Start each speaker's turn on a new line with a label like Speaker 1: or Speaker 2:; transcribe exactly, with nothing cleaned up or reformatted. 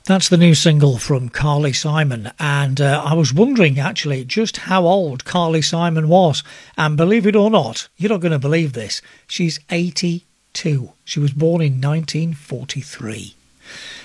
Speaker 1: That's the new single from Carly Simon, and uh, I was wondering actually just how old Carly Simon was, and believe it or not, you're not going to believe this, she's eighty-two. She was born in nineteen forty-three.